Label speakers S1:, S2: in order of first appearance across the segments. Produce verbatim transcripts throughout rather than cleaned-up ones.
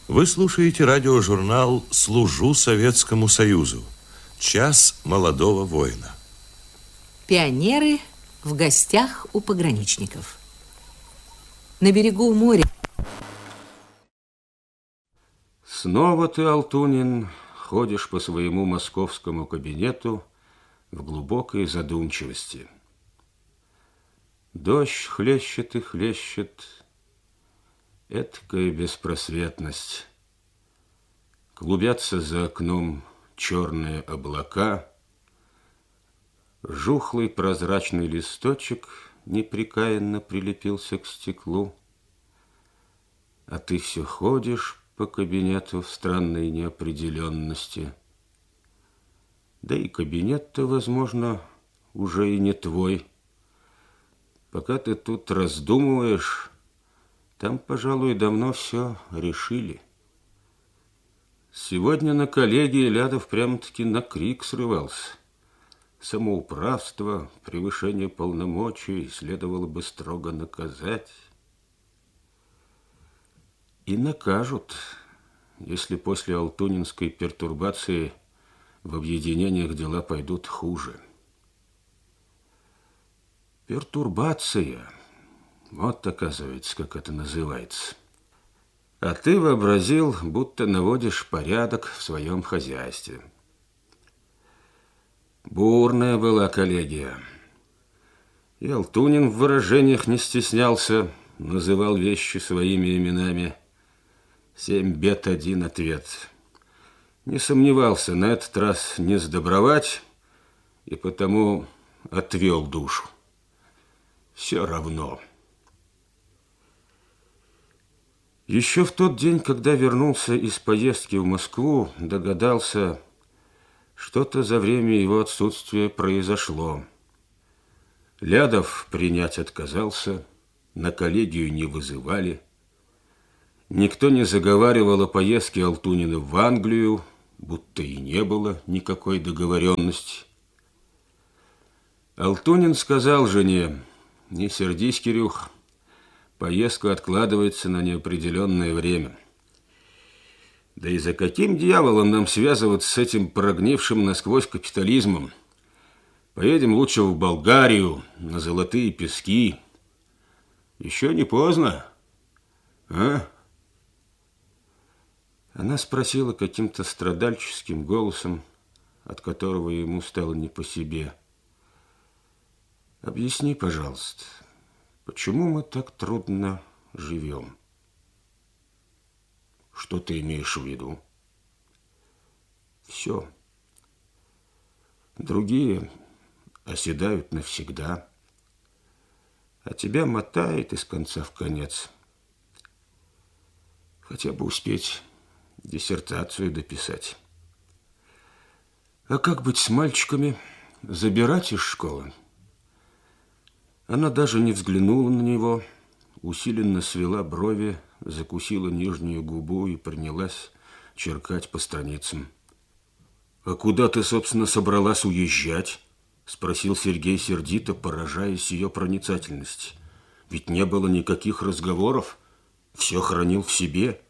S1: Вы слушаете радиожурнал «Служу Советскому Союзу». Час молодого воина.
S2: Пионеры в гостях у пограничников. На берегу моря.
S3: Снова ты, Алтунин, ходишь по своему московскому кабинету в глубокой задумчивости. Дождь хлещет и хлещет, эткая беспросветность. Клубятся за окном черные облака, жухлый прозрачный листочек непрекаянно прилепился к стеклу, а ты все ходишь по кабинету в странной неопределенности. Да и кабинет-то, возможно, уже и не твой. Пока ты тут раздумываешь, там, пожалуй, давно все решили. Сегодня на коллегии Лядов прямо-таки на крик срывался. Самоуправство, превышение полномочий следовало бы строго наказать. И накажут, если после алтунинской пертурбации в объединениях дела пойдут хуже. Пертурбация. Вот, оказывается, как это называется. А ты вообразил, будто наводишь порядок в своем хозяйстве. Бурная была коллегия. И Алтунин в выражениях не стеснялся, называл вещи своими именами. Семь бед, один ответ. Не сомневался на этот раз не сдобровать, и потому отвел душу. Все равно. Еще в тот день, когда вернулся из поездки в Москву, догадался, что-то за время его отсутствия произошло. Лядов принять отказался, на коллегию не вызывали. Никто не заговаривал о поездке Алтунина в Англию, будто и не было никакой договоренности. Алтунин сказал жене: «Не сердись, Кирюх, поездка откладывается на неопределенное время. Да и за каким дьяволом нам связываться с этим прогнившим насквозь капитализмом? Поедем лучше в Болгарию, на золотые пески. Еще не поздно, а?» Она спросила каким-то страдальческим голосом, от которого ему стало не по себе: «Объясни, пожалуйста, почему мы так трудно живем?» «Что ты имеешь в виду?» «Все. Другие оседают навсегда, а тебя мотает из конца в конец. Хотя бы успеть диссертацию дописать. А как быть с мальчиками? Забирать из школы?» Она даже не взглянула на него, усиленно свела брови, закусила нижнюю губу и принялась черкать по страницам. «А куда ты, собственно, собралась уезжать?» – спросил Сергей сердито, поражаясь ее проницательности. «Ведь не было никаких разговоров, все хранил в себе».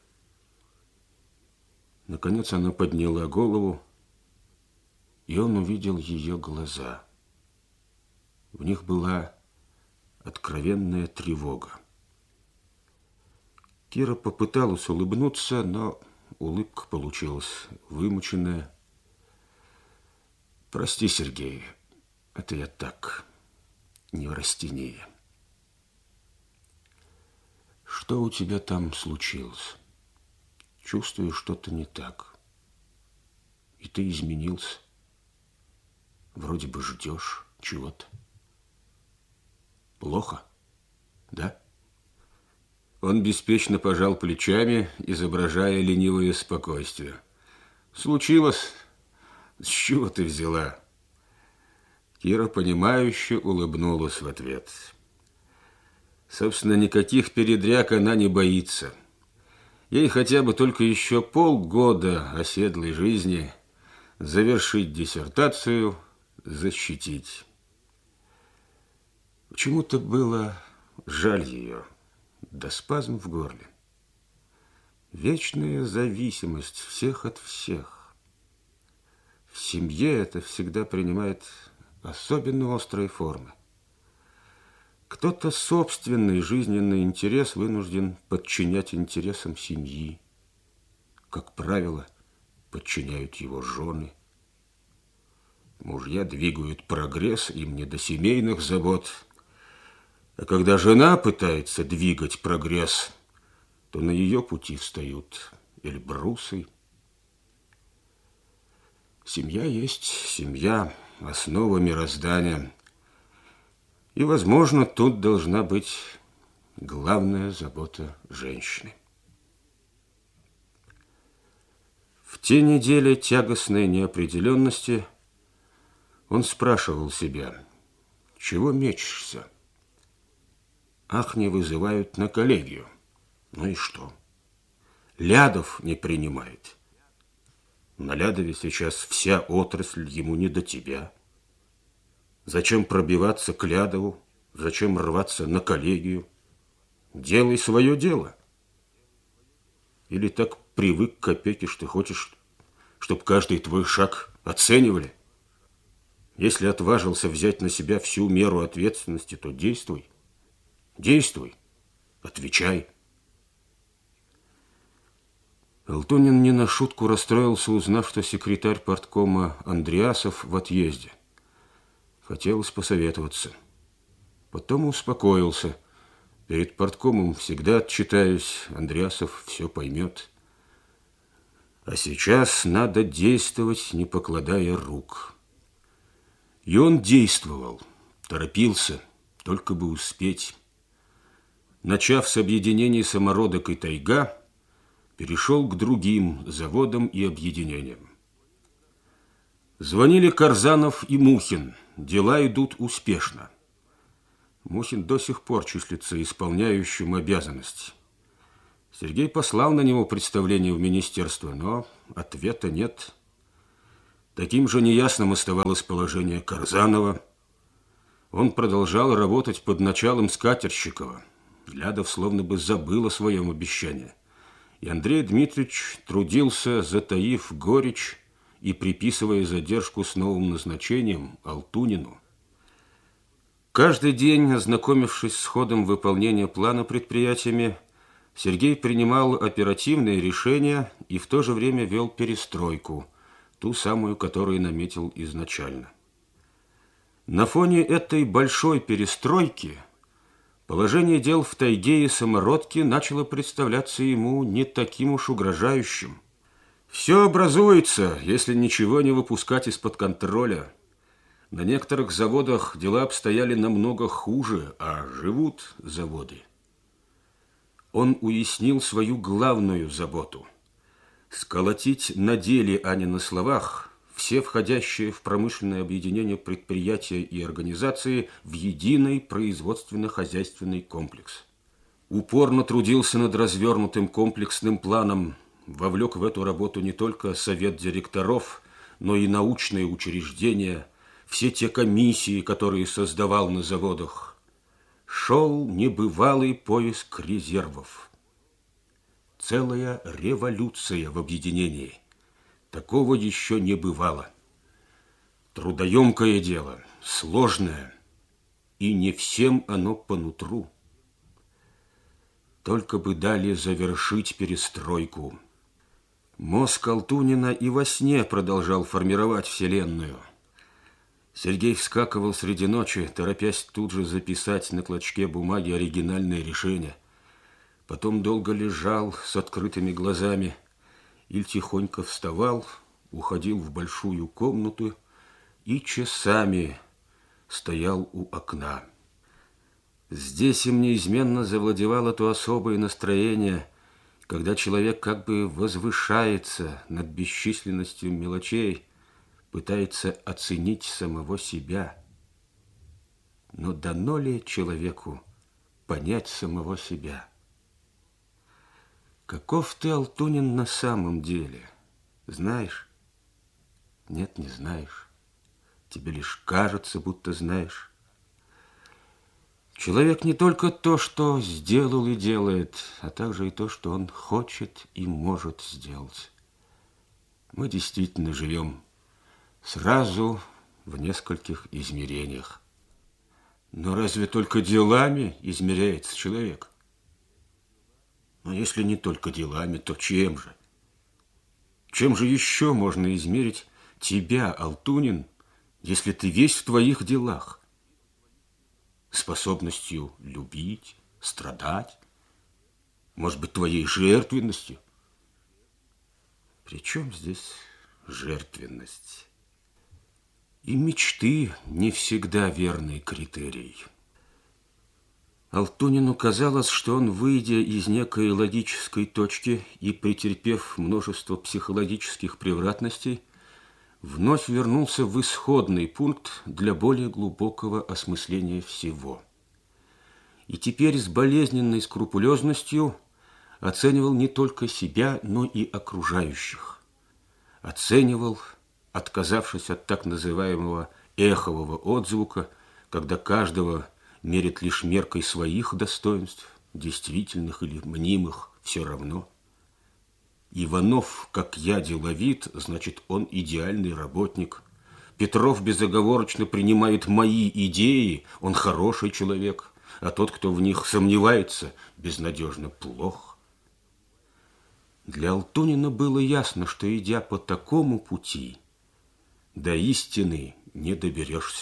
S3: Наконец она подняла голову, и он увидел ее глаза. В них была откровенная тревога. Кира попыталась улыбнуться, но улыбка получилась вымученная. «Прости, Сергей, это я так, неврастения. Что у тебя там случилось? Чувствую, что-то не так. И ты изменился. Вроде бы ждешь чего-то. Плохо, да?» Он беспечно пожал плечами, изображая ленивое спокойствие. «Случилось? С чего ты взяла?» Кира, понимающе улыбнулась в ответ. Собственно, никаких передряг она не боится. Ей хотя бы только еще полгода оседлой жизни завершить диссертацию, защитить. Почему-то было жаль ее, да спазм в горле. Вечная зависимость всех от всех. В семье это всегда принимает особенно острые формы. Кто-то собственный жизненный интерес вынужден подчинять интересам семьи. Как правило, подчиняют его жены. Мужья двигают прогресс, им не до семейных забот. А когда жена пытается двигать прогресс, то на ее пути встают Эльбрусы. Семья есть семья, основа мироздания. И, возможно, тут должна быть главная забота женщины. В те недели тягостной неопределенности он спрашивал себя, чего мечешься? Ах, не вызывают на коллегию. Ну и что? Лядов не принимает. На Лядове сейчас вся отрасль, ему не до тебя. Зачем пробиваться к Лядову? Зачем рваться на коллегию? Делай свое дело. Или так привык к опеке, что хочешь, чтобы каждый твой шаг оценивали? Если отважился взять на себя всю меру ответственности, то действуй. Действуй. Отвечай. Алтунин не на шутку расстроился, узнав, что секретарь парткома Андреасов в отъезде. Хотелось посоветоваться. Потом успокоился. Перед парткомом всегда отчитаюсь, Андреасов все поймет. А сейчас надо действовать, не покладая рук. И он действовал, торопился, только бы успеть. Начав с объединений «Самородок» и «Тайга», перешел к другим заводам и объединениям. Звонили Карзанов и Мухин. Дела идут успешно. Мухин до сих пор числится исполняющим обязанности. Сергей послал на него представление в министерство, но ответа нет. Таким же неясным оставалось положение Карзанова. Он продолжал работать под началом Скатерщикова. Лядов словно бы забыл о своем обещании. И Андрей Дмитриевич трудился, затаив горечь и приписывая задержку с новым назначением Алтунину. Каждый день, ознакомившись с ходом выполнения плана предприятиями, Сергей принимал оперативные решения и в то же время вел перестройку, ту самую, которую наметил изначально. На фоне этой большой перестройки положение дел в Тайге и Самородке начало представляться ему не таким уж угрожающим. Все образуется, если ничего не выпускать из-под контроля. На некоторых заводах дела обстояли намного хуже, а живут заводы. Он уяснил свою главную заботу – сколотить на деле, а не на словах, все входящие в промышленное объединение предприятия и организации в единый производственно-хозяйственный комплекс. Упорно трудился над развернутым комплексным планом, вовлек в эту работу не только совет директоров, но и научные учреждения, все те комиссии, которые создавал на заводах. Шел небывалый поиск резервов. Целая революция в объединении. Такого еще не бывало. Трудоемкое дело, сложное, и не всем оно по нутру. Только бы дали завершить перестройку. Мозг Алтунина и во сне продолжал формировать вселенную. Сергей вскакивал среди ночи, торопясь тут же записать на клочке бумаги оригинальное решение. Потом долго лежал с открытыми глазами или тихонько вставал, уходил в большую комнату и часами стоял у окна. Здесь им неизменно завладевало то особое настроение, когда человек как бы возвышается над бесчисленностью мелочей, пытается оценить самого себя. Но дано ли человеку понять самого себя? Каков ты, Алтунин, на самом деле? Знаешь? Нет, не знаешь. Тебе лишь кажется, будто знаешь. Человек не только то, что сделал и делает, а также и то, что он хочет и может сделать. Мы действительно живем сразу в нескольких измерениях. Но разве только делами измеряется человек? Но если не только делами, то чем же? Чем же еще можно измерить тебя, Алтунин, если ты весь в твоих делах? Способностью любить, страдать, может быть, твоей жертвенностью? Причем здесь жертвенность? И мечты не всегда верный критерий. Алтунину казалось, что он, выйдя из некой логической точки и претерпев множество психологических превратностей, вновь вернулся в исходный пункт для более глубокого осмысления всего. И теперь с болезненной скрупулезностью оценивал не только себя, но и окружающих. Оценивал, отказавшись от так называемого эхового отзвука, когда каждого мерит лишь меркой своих достоинств, действительных или мнимых, все равно. Иванов, как я, деловит, значит, он идеальный работник. Петров безоговорочно принимает мои идеи, он хороший человек, а тот, кто в них сомневается, безнадежно плох. Для Алтунина было ясно, что, идя по такому пути, до истины не доберешься.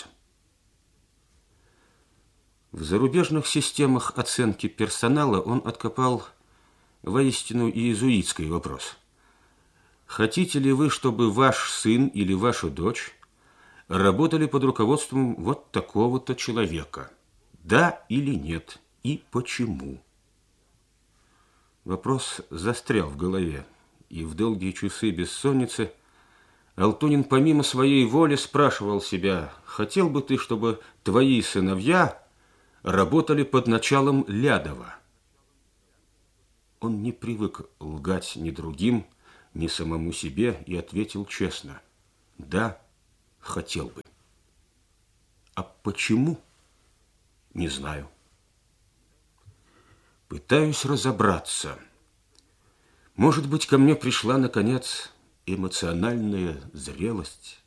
S3: В зарубежных системах оценки персонала он откопал воистину иезуитский вопрос. Хотите ли вы, чтобы ваш сын или ваша дочь работали под руководством вот такого-то человека? Да или нет? И почему? Вопрос застрял в голове, и в долгие часы бессонницы Алтунин помимо своей воли спрашивал себя: хотел бы ты, чтобы твои сыновья работали под началом Лядова? Он не привык лгать ни другим, ни самому себе, и ответил честно: да, хотел бы. А почему? Не знаю. Пытаюсь разобраться. Может быть, ко мне пришла, наконец, эмоциональная зрелость.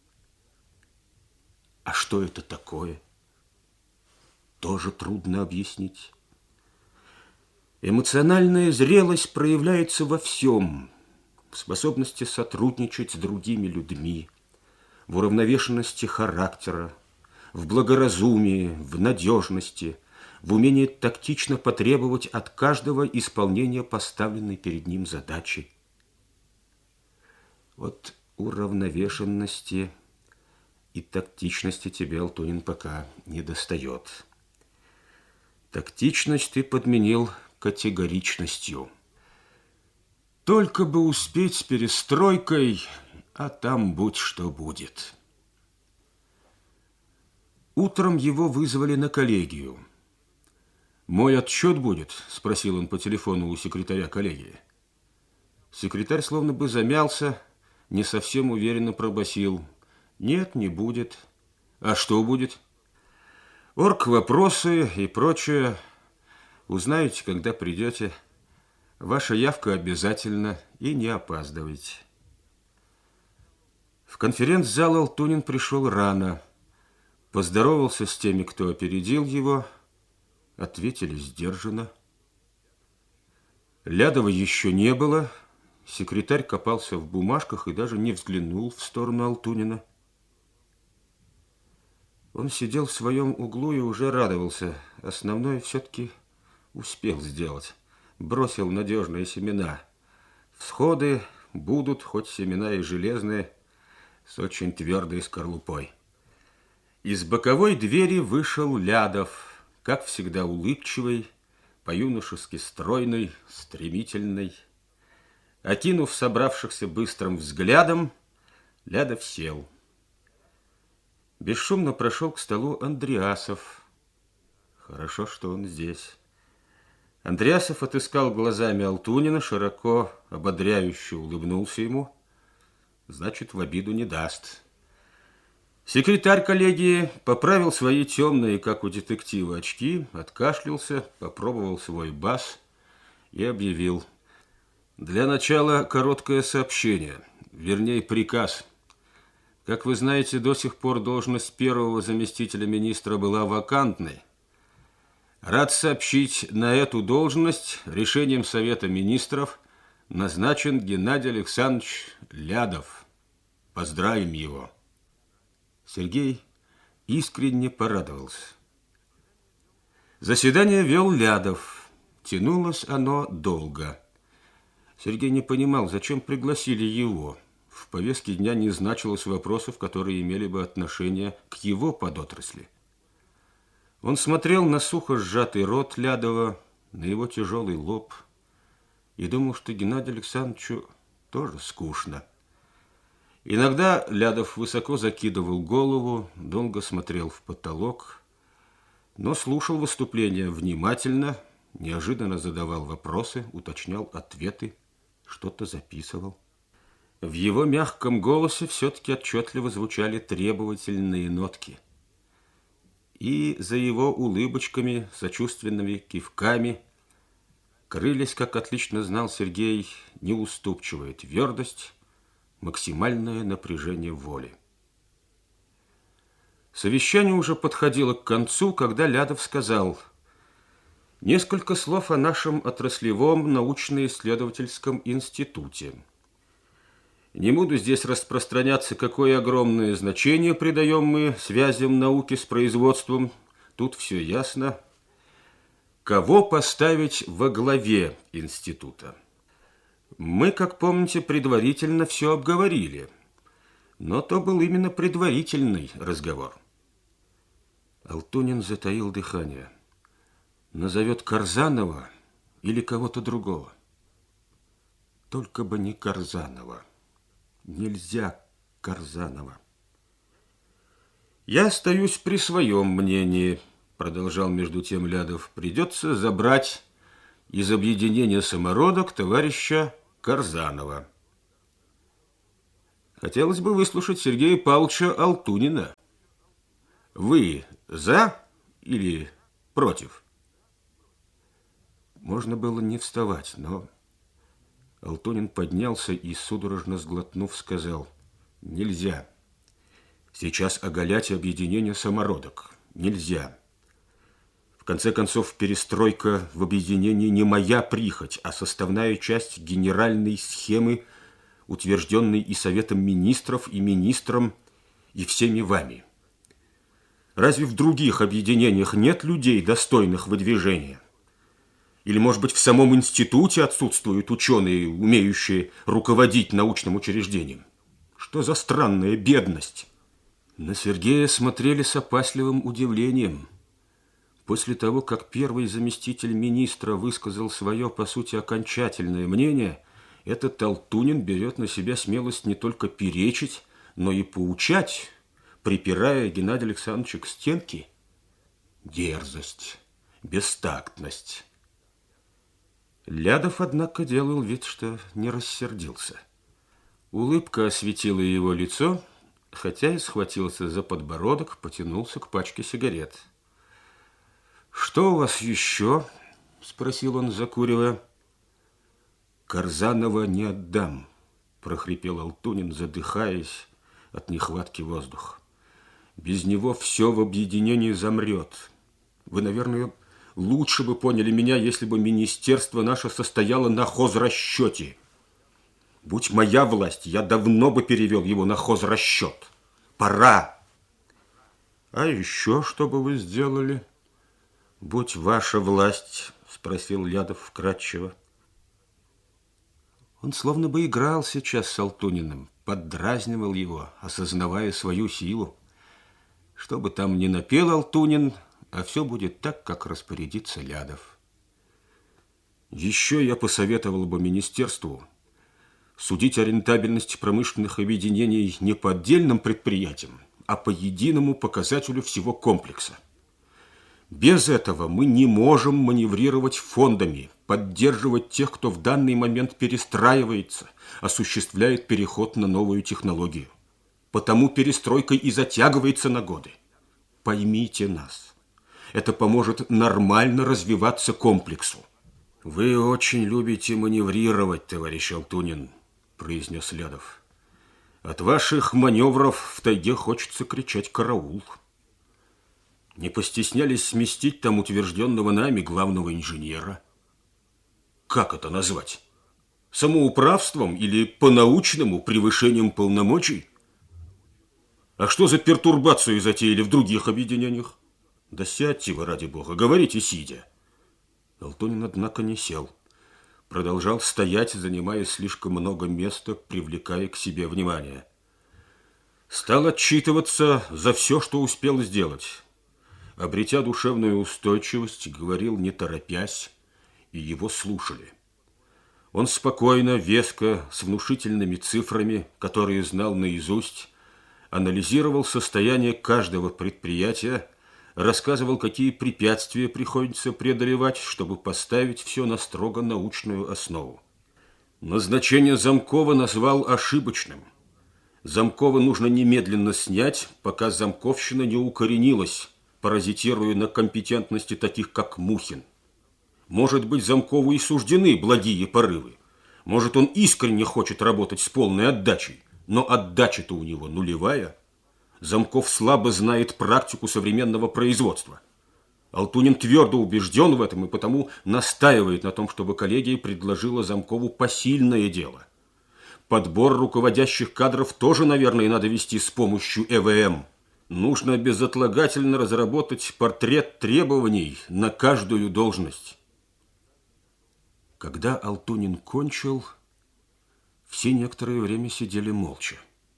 S3: А что это такое? Тоже трудно объяснить. Эмоциональная зрелость проявляется во всем: в способности сотрудничать с другими людьми, в уравновешенности характера, в благоразумии, в надежности, в умении тактично потребовать от каждого исполнения поставленной перед ним задачи. Вот уравновешенности и тактичности тебе, Алтунин, пока не достает. Тактичность ты подменил категоричностью. Только бы успеть с перестройкой, а там будь что будет. Утром его вызвали на коллегию. «Мой отчет будет?» – спросил он по телефону у секретаря коллегии. Секретарь словно бы замялся, не совсем уверенно пробасил: «Нет, не будет». «А что будет?» «Орг-вопросы и прочее. Узнаете, когда придете. Ваша явка обязательно, и не опаздывайте». В конференц-зал Алтунин пришел рано. Поздоровался с теми, кто опередил его. Ответили сдержанно. Лядова еще не было. Секретарь копался в бумажках и даже не взглянул в сторону Алтунина. Он сидел в своем углу и уже радовался. Основное все-таки успел сделать. Бросил надежные семена. Всходы будут, хоть семена и железные, с очень твердой скорлупой. Из боковой двери вышел Лядов, как всегда улыбчивый, по-юношески стройный, стремительный. Окинув собравшихся быстрым взглядом, Лядов сел. Бесшумно прошел к столу Андреасов. Хорошо, что он здесь. Андреасов отыскал глазами Алтунина, широко, ободряюще улыбнулся ему. Значит, в обиду не даст. Секретарь коллегии поправил свои темные, как у детектива, очки, откашлялся, попробовал свой бас и объявил: для начала короткое сообщение, вернее приказ. Как вы знаете, до сих пор должность первого заместителя министра была вакантной. Рад сообщить, на эту должность решением Совета министров назначен Геннадий Александрович Лядов. Поздравим его. Сергей искренне порадовался. Заседание вел Лядов. Тянулось оно долго. Сергей не понимал, зачем пригласили его. В повестке дня не значилось вопросов, которые имели бы отношение к его подотрасли. Он смотрел на сухо сжатый рот Лядова, на его тяжелый лоб и думал, что Геннадию Александровичу тоже скучно. Иногда Лядов высоко закидывал голову, долго смотрел в потолок, но слушал выступление внимательно, неожиданно задавал вопросы, уточнял ответы, что-то записывал. В его мягком голосе все-таки отчетливо звучали требовательные нотки. И за его улыбочками, сочувственными кивками крылись, как отлично знал Сергей, неуступчивая твердость, максимальное напряжение воли. Совещание уже подходило к концу, когда Лядов сказал: несколько слов о нашем отраслевом научно-исследовательском институте. Не буду здесь распространяться, какое огромное значение придаем мы связям науки с производством. Тут все ясно. Кого поставить во главе института? Мы, как помните, предварительно все обговорили. Но то был именно предварительный разговор. Алтунин затаил дыхание. Назовет Карзанова или кого-то другого? Только бы не Карзанова. Нельзя Карзанова. Я остаюсь при своем мнении, продолжал между тем Лядов. Придется забрать из объединения самородок товарища Карзанова. Хотелось бы выслушать Сергея Павловича Алтунина. Вы за или против? Можно было не вставать, но Алтунин поднялся и, судорожно сглотнув, сказал: нельзя. Сейчас оголять объединение самородок. Нельзя. В конце концов, перестройка в объединении не моя прихоть, а составная часть генеральной схемы, утвержденной и Советом министров, и министром, и всеми вами. Разве в других объединениях нет людей, достойных выдвижения? Или, может быть, в самом институте отсутствуют ученые, умеющие руководить научным учреждением? Что за странная бедность? На Сергея смотрели с опасливым удивлением. После того, как первый заместитель министра высказал свое, по сути, окончательное мнение, этот Алтунин берет на себя смелость не только перечить, но и поучать, припирая Геннадия Александровича к стенке. Дерзость, бестактность. Лядов, однако, делал вид, что не рассердился. Улыбка осветила его лицо, хотя и схватился за подбородок, потянулся к пачке сигарет. «Что у вас еще?» – спросил он, закуривая. «Карзанова не отдам», – прохрипел Алтунин, задыхаясь от нехватки воздуха. «Без него все в объединении замрет. Вы, наверное, лучше бы поняли меня, если бы министерство наше состояло на хозрасчете. Будь моя власть, я давно бы перевел его на хозрасчет. Пора. А еще что бы вы сделали? Будь ваша власть, спросил Лядов вкратчиво. Он словно бы играл сейчас с Алтуниным, поддразнивал его, осознавая свою силу. Что бы там ни напел Алтунин, а все будет так, как распорядится Лядов. Еще я посоветовал бы министерству судить о рентабельности промышленных объединений не по отдельным предприятиям, а по единому показателю всего комплекса. Без этого мы не можем маневрировать фондами, поддерживать тех, кто в данный момент перестраивается, осуществляет переход на новую технологию. Потому перестройка и затягивается на годы. Поймите нас. Это поможет нормально развиваться комплексу. Вы очень любите маневрировать, товарищ Алтунин, произнес Лядов. От ваших маневров в тайге хочется кричать «караул». Не постеснялись сместить там утвержденного нами главного инженера. Как это назвать? Самоуправством или по-научному превышением полномочий? А что за пертурбацию затеяли в других объединениях? Да сядьте вы, ради бога, говорите сидя. Алтунин, однако, не сел. Продолжал стоять, занимая слишком много места, привлекая к себе внимание. Стал отчитываться за все, что успел сделать. Обретя душевную устойчивость, говорил не торопясь, и его слушали. Он спокойно, веско, с внушительными цифрами, которые знал наизусть, анализировал состояние каждого предприятия, рассказывал, какие препятствия приходится преодолевать, чтобы поставить все на строго научную основу. Назначение Замкова назвал ошибочным. Замкова нужно немедленно снять, пока замковщина не укоренилась, паразитируя на компетентности таких, как Мухин. Может быть, Замкову и суждены благие порывы. Может, он искренне хочет работать с полной отдачей, но отдача-то у него нулевая. Замков слабо знает практику современного производства. Алтунин твердо убежден в этом и потому настаивает на том, чтобы коллегия предложила Замкову посильное дело. Подбор руководящих кадров тоже, наверное, надо вести с помощью э вэ эм. Нужно безотлагательно разработать портрет требований на каждую должность. Когда Алтунин кончил, все некоторое время сидели молча.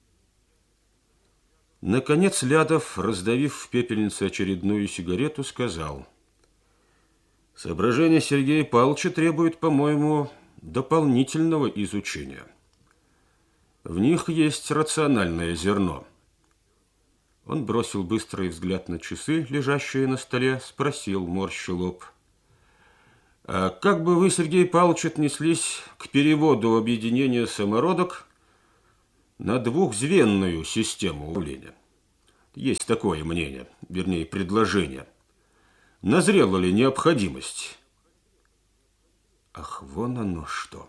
S3: Наконец Лядов, раздавив в пепельнице очередную сигарету, сказал: «Соображения Сергея Павловича требуют, по-моему, дополнительного изучения. В них есть рациональное зерно». Он бросил быстрый взгляд на часы, лежащие на столе, спросил, морща лоб: «А как бы вы, Сергей Павлович, отнеслись к переводу объединения самородок на двухзвенную систему управления? Есть такое мнение, вернее, предложение. Назрела ли необходимость?» Ах, вон оно что.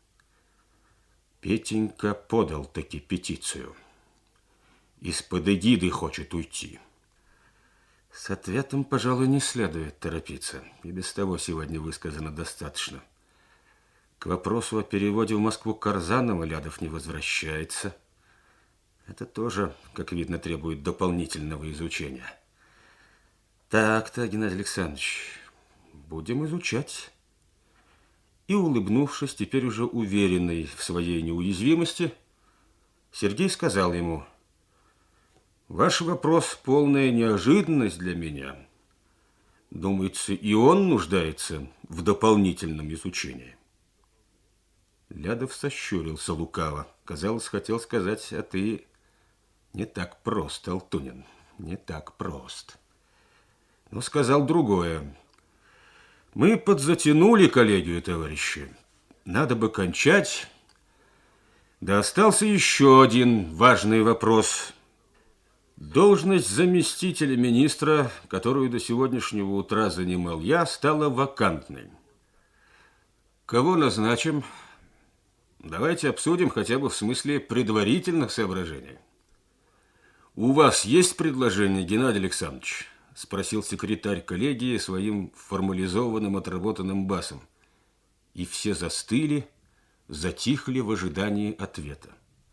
S3: Петенька подал таки петицию. Из-под эгиды хочет уйти. С ответом, пожалуй, не следует торопиться. И без того сегодня высказано достаточно. К вопросу о переводе в Москву Карзанова Лядов не возвращается. Это тоже, как видно, требует дополнительного изучения. Так-то, Геннадий Александрович, будем изучать. И, улыбнувшись, теперь уже уверенный в своей неуязвимости, Сергей сказал ему: «Ваш вопрос – полная неожиданность для меня. Думается, и он нуждается в дополнительном изучении». Лядов сощурился лукаво. Казалось, хотел сказать: «А ты не так прост, Алтунин, не так прост». Но сказал другое: «Мы подзатянули коллегию, товарищи. Надо бы кончать. Да остался еще один важный вопрос. Должность заместителя министра, которую до сегодняшнего утра занимал я, стала вакантной. Кого назначим? Давайте обсудим хотя бы в смысле предварительных соображений». «У вас есть предложение, Геннадий Александрович?» – спросил секретарь коллегии своим формализованным отработанным басом. И все застыли, затихли в ожидании ответа.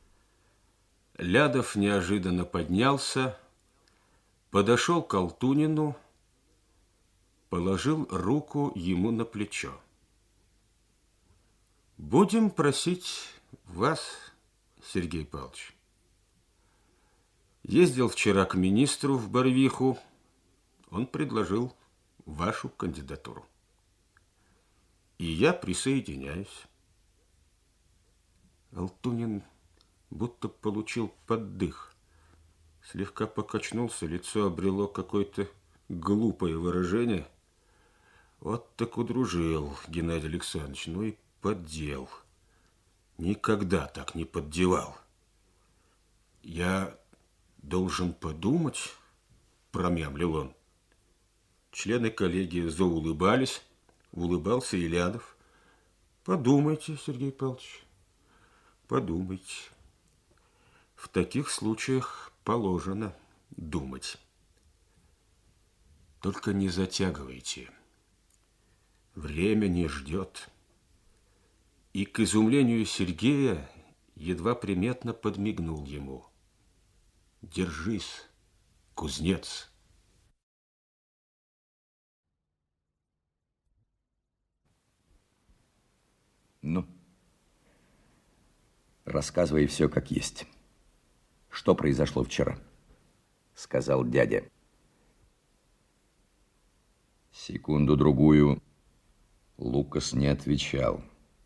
S3: Лядов неожиданно поднялся, подошел к Алтунину, положил руку ему на плечо. «Будем просить вас, Сергей Павлович. Ездил вчера к министру в Барвиху. Он предложил вашу кандидатуру. И я присоединяюсь». Алтунин будто получил поддых. Слегка покачнулся, лицо обрело какое-то глупое выражение. Вот так удружил Геннадий Александрович, ну и поддел. Никогда так не поддевал. «Я Должен подумать, промямлил он. Члены коллегии заулыбались, улыбался и Лядов. Подумайте, Сергей Павлович, подумайте. В таких случаях положено думать. Только не затягивайте. Время не ждет. И, к изумлению Сергея, едва приметно подмигнул ему. Держись, кузнец.
S4: Ну, рассказывай все как есть. Что произошло вчера? Сказал дядя. Секунду-другую Лукас не отвечал.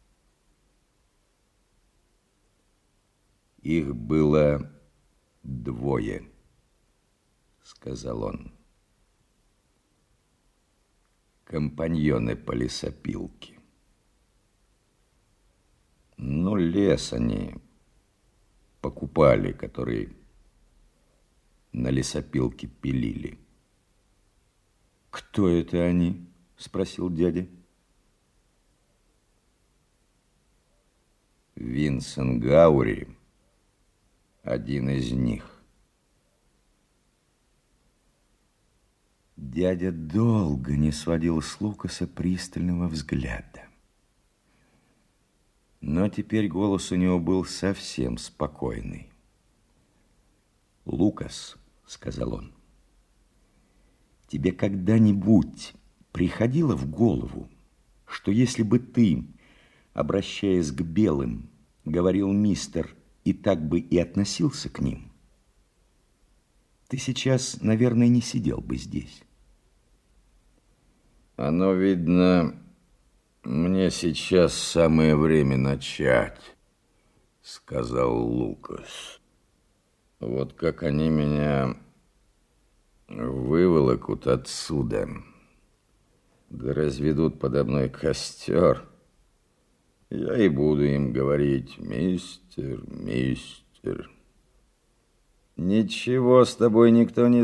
S4: Их было двое, сказал он. Компаньоны по лесопилке. Ну, лес они покупали, который на лесопилке пилили. Кто это они? Спросил дядя. Винсент Гаури, один из них. Дядя долго не сводил с Лукаса пристального взгляда. Но теперь голос у него был совсем спокойный. «Лукас», — сказал он, — «тебе когда-нибудь приходило в голову, что если бы ты, обращаясь к белым, говорил «мистер» и так бы и относился к ним, ты сейчас, наверное, не сидел бы здесь?» «Оно, видно, мне сейчас самое время начать», — сказал Лукас. «Вот как они меня выволокут отсюда, да разведут подо мной костер, я и буду им говорить: мистер, мистер. Ничего с тобой никто не